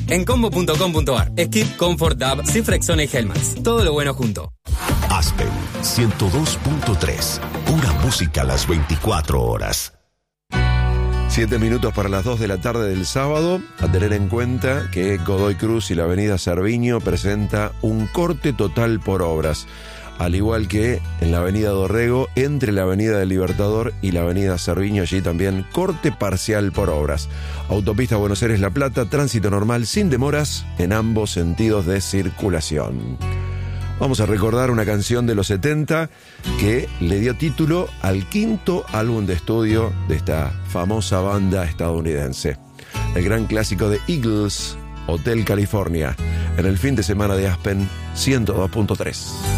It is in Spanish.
en combo.com.ar. Skip, Comfort, DAB, Cifrexona y Helmets. Todo lo bueno junto. Aspen 102.3. Pura música a las 24 horas. 7 minutos para las 2 de la tarde del sábado. A tener en cuenta que Godoy Cruz y la avenida Cerviño presenta un corte total por obras. Al igual que en la avenida Dorrego, entre la avenida del Libertador y la avenida Cerviño, allí también corte parcial por obras. Autopista Buenos Aires-La Plata, tránsito normal sin demoras en ambos sentidos de circulación. Vamos a recordar una canción de los 70 que le dio título al quinto álbum de estudio de esta famosa banda estadounidense. El gran clásico de Eagles, Hotel California, en el fin de semana de Aspen 102.3.